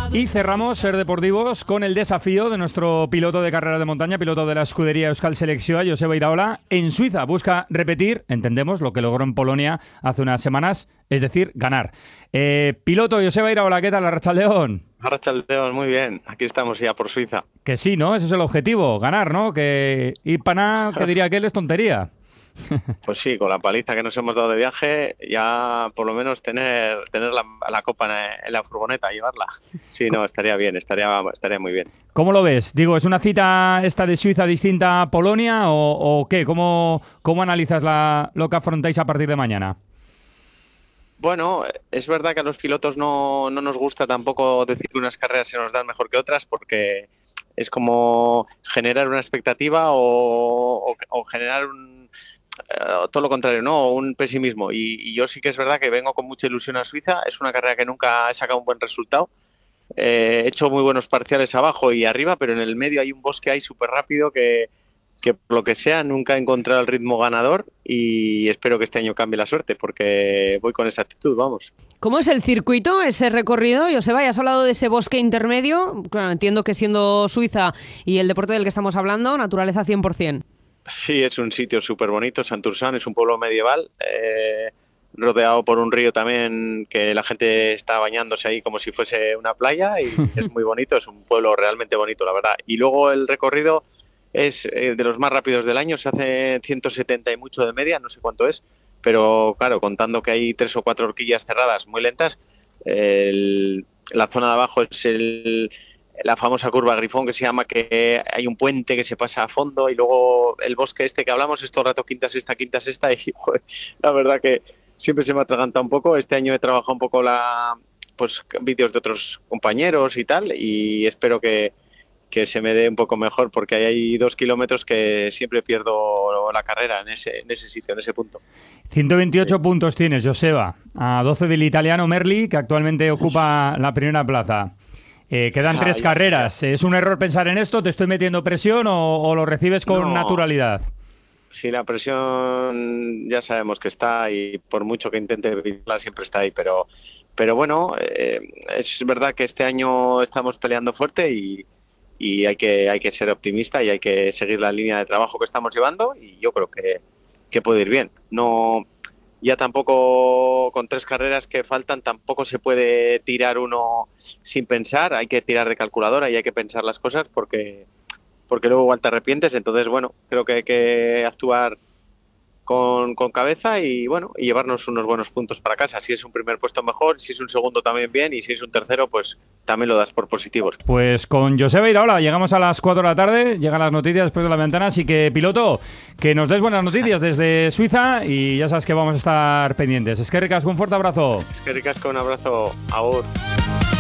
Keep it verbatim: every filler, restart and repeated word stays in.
Y cerramos Ser Deportivos con el desafío de nuestro piloto de carreras de montaña, piloto de la escudería Euskal Selección, Joseba Iraola, en Suiza. Busca repetir, entendemos, lo que logró en Polonia hace unas semanas, es decir, ganar. Eh, piloto Joseba Iraola, ¿qué tal, Arratsaldeon? Arratsaldeon, muy bien. Aquí estamos ya por Suiza. Que sí, ¿no? Ese es el objetivo, ganar, ¿no? Que ir para nada, que diría aquel, es tontería. Pues sí, con la paliza que nos hemos dado de viaje, ya por lo menos tener tener la, la copa en, en la furgoneta, llevarla. Sí, no, estaría bien, estaría, estaría muy bien. ¿Cómo lo ves? Digo, ¿es una cita esta de Suiza distinta a Polonia o, o qué? ¿Cómo, cómo analizas la, lo que afrontáis a partir de mañana? Bueno, es verdad que a los pilotos no, no nos gusta tampoco decir que unas carreras se nos dan mejor que otras porque es como generar una expectativa o, o, o generar un, uh, todo lo contrario, ¿no? Un pesimismo. Y, y yo sí que es verdad que vengo con mucha ilusión a Suiza. Es una carrera que nunca he sacado un buen resultado. Eh, he hecho muy buenos parciales abajo y arriba, pero en el medio hay un bosque ahí súper rápido que... que por lo que sea nunca he encontrado el ritmo ganador y espero que este año cambie la suerte porque voy con esa actitud, vamos. ¿Cómo es el circuito, ese recorrido? Joseba, ya has hablado de ese bosque intermedio. Claro, entiendo que siendo Suiza y el deporte del que estamos hablando, naturaleza cien por ciento. Sí, es un sitio súper bonito. Santursan es un pueblo medieval, eh, rodeado por un río también que la gente está bañándose ahí como si fuese una playa y es muy bonito, es un pueblo realmente bonito, la verdad. Y luego el recorrido es eh, de los más rápidos del año, se hace ciento setenta y mucho de media, no sé cuánto es, pero claro, contando que hay tres o cuatro horquillas cerradas muy lentas, el, la zona de abajo es el, la famosa curva Grifón que se llama, que hay un puente que se pasa a fondo y luego el bosque este que hablamos es todo el rato quinta, sexta, quinta, sexta y joder, la verdad que siempre se me atraganta un poco. Este año he trabajado un poco la, pues vídeos de otros compañeros y tal y espero que que se me dé un poco mejor porque hay dos kilómetros que siempre pierdo la carrera en ese, en ese sitio, en ese punto. ciento veintiocho sí. Puntos tienes, Joseba, a doce del italiano Merli, que actualmente ocupa la primera plaza. Eh, quedan ah, tres carreras. Sí. ¿Es un error pensar en esto? ¿Te estoy metiendo presión o, o lo recibes con no. naturalidad? Sí, la presión ya sabemos que está y por mucho que intente evitarla siempre está ahí, pero, pero bueno, eh, es verdad que este año estamos peleando fuerte y y hay que hay que ser optimista y hay que seguir la línea de trabajo que estamos llevando y yo creo que, que puede ir bien. No, ya tampoco con tres carreras que faltan tampoco se puede tirar uno sin pensar, hay que tirar de calculadora y hay que pensar las cosas porque porque luego igual te arrepientes. Entonces, bueno, creo que hay que actuar con, con cabeza y bueno, y llevarnos unos buenos puntos para casa. Si es un primer puesto mejor, si es un segundo también bien y si es un tercero, pues también lo das por positivos. Pues con Joseba Iraola llegamos a las cuatro de la tarde, llegan las noticias después de la ventana, así que piloto, que nos des buenas noticias desde Suiza y ya sabes que vamos a estar pendientes. Es que ricasco, un fuerte abrazo. Es que ricasco, un abrazo. Agur.